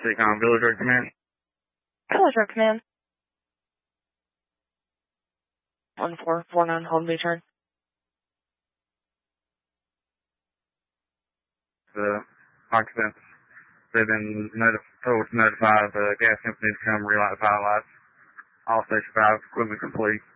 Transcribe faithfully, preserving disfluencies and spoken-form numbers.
Seacom Village Road Command. Village Road Command. one four four nine, hold me turn. The occupants, they've been notif- told to notify the gas company to come relight the pilot lights. All station five equipment complete.